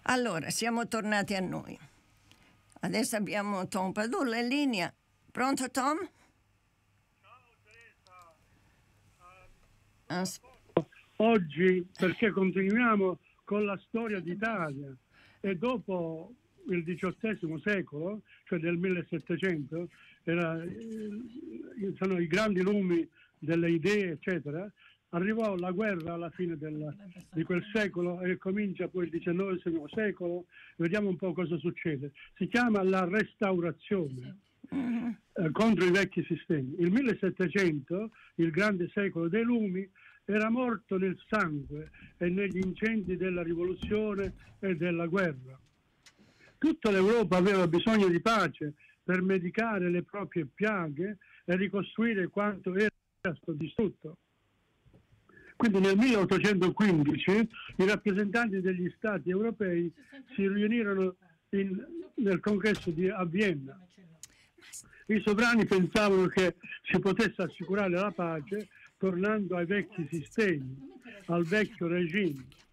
Allora, siamo tornati a noi. Adesso abbiamo Tom Padula in linea. Pronto, Tom? Oggi, perché continuiamo con la storia d'Italia e dopo il XVIII secolo, cioè del 1700, sono i grandi lumi delle idee, eccetera. Arrivò la guerra alla fine di quel secolo e comincia poi il XIX secolo. Vediamo un po' cosa succede. Si chiama la restaurazione contro i vecchi sistemi. Il 1700, il grande secolo dei lumi, era morto nel sangue e negli incendi della rivoluzione e della guerra. Tutta l'Europa aveva bisogno di pace per medicare le proprie piaghe e ricostruire quanto era stato distrutto. Quindi nel 1815 i rappresentanti degli stati europei si riunirono nel congresso a Vienna. I sovrani pensavano che si potesse assicurare la pace tornando ai vecchi sistemi, al vecchio regime.